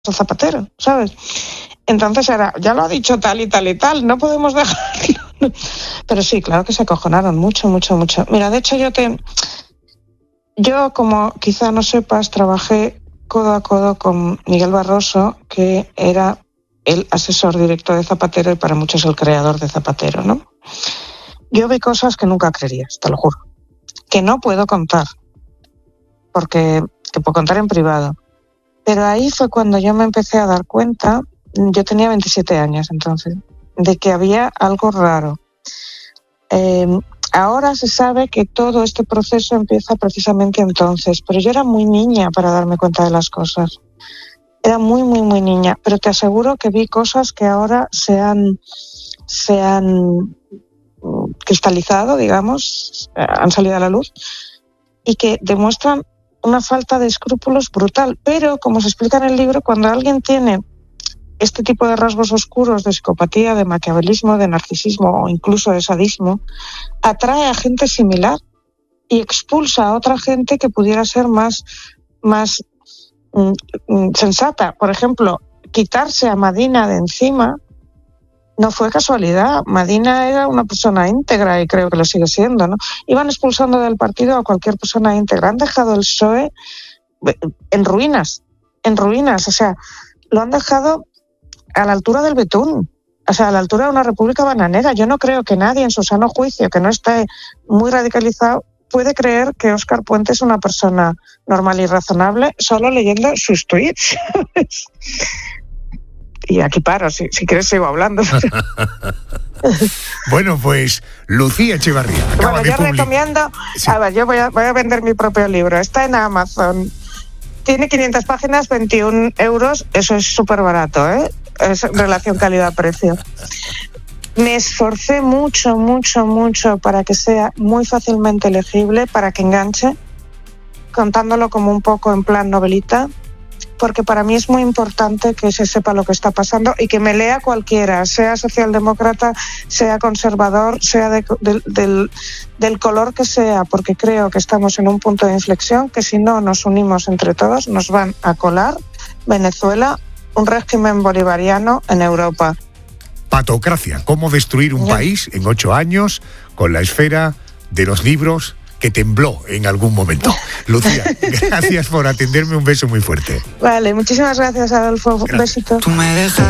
Zapatero, ¿sabes? Entonces era, ya lo ha dicho tal y tal y tal, no podemos dejarlo. Pero sí, claro que se acojonaron mucho. Mira, de hecho yo como quizá no sepas, trabajé codo a codo con Miguel Barroso, que era el asesor directo de Zapatero y para muchos el creador de Zapatero, ¿no? Yo vi cosas que nunca creerías, te lo juro, que no puedo contar, porque te puedo contar en privado. Pero ahí fue cuando yo me empecé a dar cuenta, yo tenía 27 años entonces, de que había algo raro. Ahora se sabe que todo este proceso empieza precisamente entonces, pero yo era muy niña para darme cuenta de las cosas. Era muy niña, pero te aseguro que vi cosas que ahora se han cristalizado, digamos, han salido a la luz y que demuestran una falta de escrúpulos brutal. Pero, como se explica en el libro, cuando alguien tiene este tipo de rasgos oscuros de psicopatía, de maquiavelismo, de narcisismo o incluso de sadismo, atrae a gente similar y expulsa a otra gente que pudiera ser más sensata. Por ejemplo, quitarse a Madina de encima no fue casualidad. Madina era una persona íntegra y creo que lo sigue siendo, ¿no? Iban expulsando del partido a cualquier persona íntegra. Han dejado el PSOE en ruinas, o sea, lo han dejado a la altura del betún, o sea, a la altura de una república bananera. Yo no creo que nadie en su sano juicio, que no esté muy radicalizado, puede creer que Óscar Puente es una persona normal y razonable solo leyendo sus tweets. Y aquí paro, si quieres sigo hablando. Bueno, pues Lucía Echevarría. Bueno, yo recomiendo, sí. A ver, yo voy a vender mi propio libro, está en Amazon, tiene 500 páginas, 21 euros, eso es súper barato, ¿eh? Es relación calidad-precio. Me esforcé mucho para que sea muy fácilmente legible, para que enganche, contándolo como un poco en plan novelita, porque para mí es muy importante que se sepa lo que está pasando y que me lea cualquiera, sea socialdemócrata, sea conservador, sea del color que sea, porque creo que estamos en un punto de inflexión que si no nos unimos entre todos nos van a colar Venezuela, un régimen bolivariano en Europa. Patocracia, cómo destruir un país en 8 años con la esfera de los libros que tembló en algún momento. Lucía, gracias por atenderme, un beso muy fuerte. Vale, muchísimas gracias, Adolfo. Un besito. Tú me dejas